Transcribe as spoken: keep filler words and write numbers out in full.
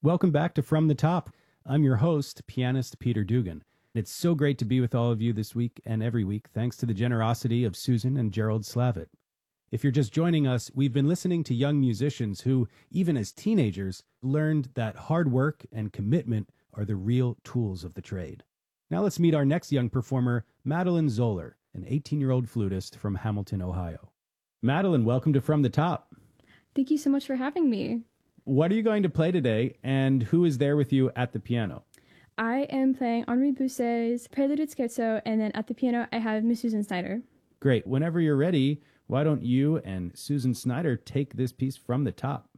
Welcome back to From the Top. I'm your host, pianist Peter Dugan. It's so great to be with all of you this week and every week, thanks to the generosity of Susan and Gerald Slavitt. If you're just joining us, we've been listening to young musicians who, even as teenagers, learned that hard work and commitment are the real tools of the trade. Now let's meet our next young performer, Madeline Zoller, an eighteen-year-old flutist from Hamilton, Ohio. Madeline, welcome to From the Top. Thank you so much for having me. What are you going to play today, and who is there with you at the piano? I am playing Henri Bousset's Prelude Scherzo, and then at the piano I have Miss Susan Snyder. Great. Whenever you're ready, why don't you and Susan Snyder take this piece from the top?